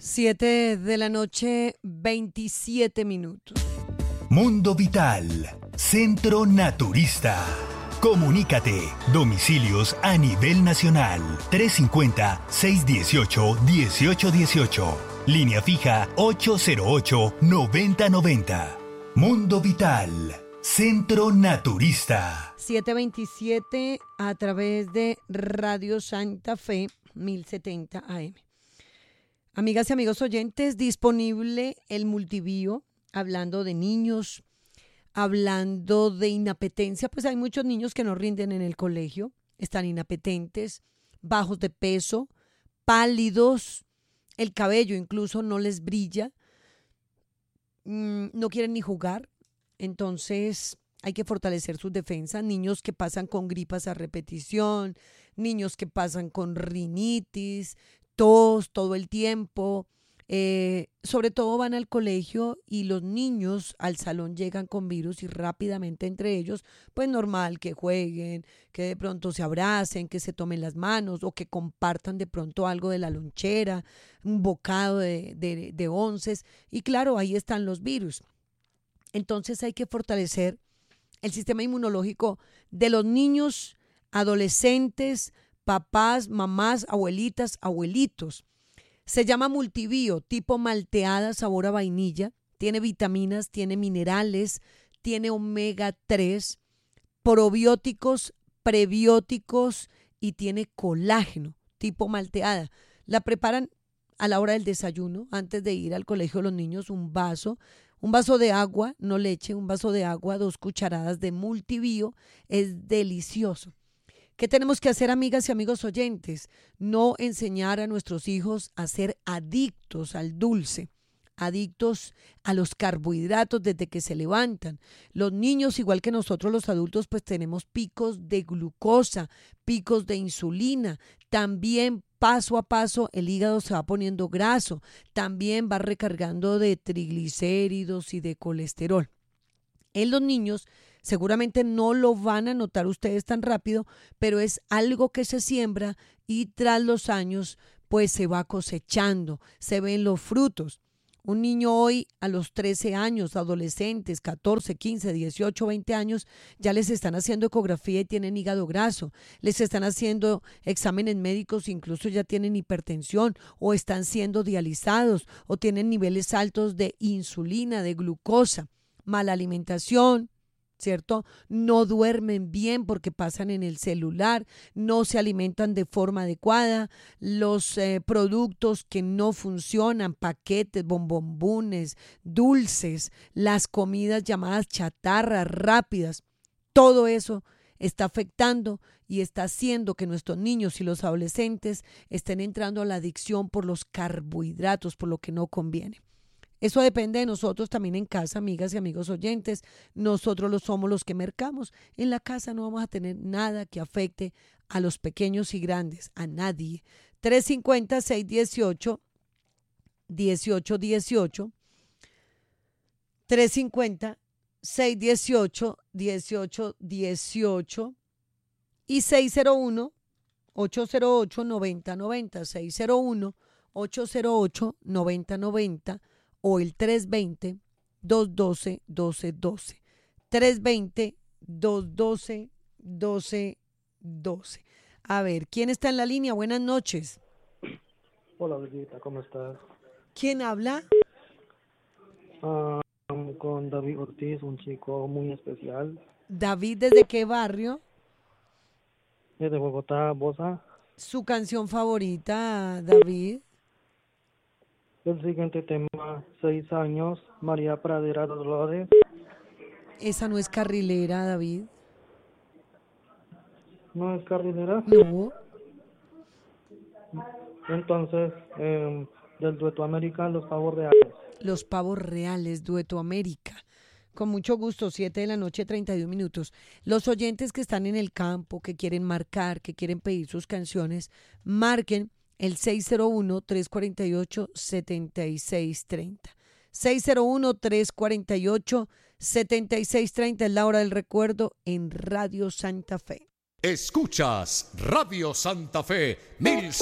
7 de la noche, 27 minutos. Mundo Vital, Centro Naturista. Comunícate, domicilios a nivel nacional, 350-618-1818. Línea fija 808-9090. Mundo Vital, Centro Naturista. 727 a través de Radio Santa Fe, 1070 AM. Amigas y amigos oyentes, disponible el multivío, hablando de niños, hablando de inapetencia, pues hay muchos niños que no rinden en el colegio, están inapetentes, bajos de peso, pálidos, el cabello incluso no les brilla, no quieren ni jugar, entonces hay que fortalecer sus defensas. Niños que pasan con gripas a repetición, niños que pasan con rinitis, tos todo el tiempo, sobre todo van al colegio y los niños al salón llegan con virus y rápidamente entre ellos, pues normal que jueguen, que de pronto se abracen, que se tomen las manos o que compartan de pronto algo de la lonchera, un bocado de onces y claro, ahí están los virus. Entonces hay que fortalecer el sistema inmunológico de los niños, adolescentes, papás, mamás, abuelitas, abuelitos. Se llama multivío, tipo malteada, sabor a vainilla. Tiene vitaminas, tiene minerales, tiene omega 3, probióticos, prebióticos y tiene colágeno, tipo malteada. La preparan a la hora del desayuno, antes de ir al colegio los niños, un vaso de agua, no leche, un vaso de agua, 2 cucharadas de multivío. Es delicioso. ¿Qué tenemos que hacer, amigas y amigos oyentes? No enseñar a nuestros hijos a ser adictos al dulce, adictos a los carbohidratos desde que se levantan. Los niños, igual que nosotros los adultos, pues tenemos picos de glucosa, picos de insulina. También paso a paso el hígado se va poniendo graso, también va recargando de triglicéridos y de colesterol. En los niños seguramente no lo van a notar ustedes tan rápido, pero es algo que se siembra y tras los años pues se va cosechando, se ven los frutos. Un niño hoy a los 13 años, adolescentes, 14, 15, 18, 20 años, ya les están haciendo ecografía y tienen hígado graso, les están haciendo exámenes médicos, incluso ya tienen hipertensión o están siendo dializados o tienen niveles altos de insulina, de glucosa. Mala alimentación, ¿cierto? No duermen bien porque pasan en el celular, no se alimentan de forma adecuada, los productos que no funcionan, paquetes, bombombones, dulces, las comidas llamadas chatarras, rápidas, todo eso está afectando y está haciendo que nuestros niños y los adolescentes estén entrando a la adicción por los carbohidratos, por lo que no conviene. Eso depende de nosotros también en casa, amigas y amigos oyentes. Nosotros somos los que mercamos. En la casa no vamos a tener nada que afecte a los pequeños y grandes, a nadie. 350-618-1818. 350-618-1818. Y 601-808-9090. 601-808-9090. O el 320-212-1212. 320-212-1212. A ver, ¿quién está en la línea? Buenas noches. Hola, Brigita, ¿cómo estás? ¿Quién habla? Con David Ortiz, un chico muy especial. David, ¿desde qué barrio? Desde Bogotá, Bosa. ¿Su canción favorita, David? El siguiente tema, 6 años, María Pradera Dolores. Esa no es carrilera, David. ¿No es carrilera? No. Entonces, del dueto América, Los Pavos Reales. Los Pavos Reales, Dueto América. Con mucho gusto, 7 de la noche, 31 minutos. Los oyentes que están en el campo, que quieren marcar, que quieren pedir sus canciones, marquen el 601-348-7630. 601-348-7630 es la hora del recuerdo en Radio Santa Fe. Escuchas Radio Santa Fe 1000.